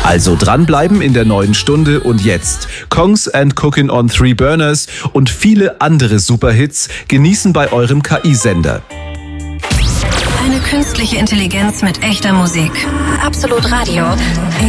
Also dranbleiben in der neuen Stunde und jetzt Kongs and Cookin' on Three Burners und viele andere Superhits genießen bei eurem KI-Sender. Eine künstliche Intelligenz mit echter Musik. Absolut Radio.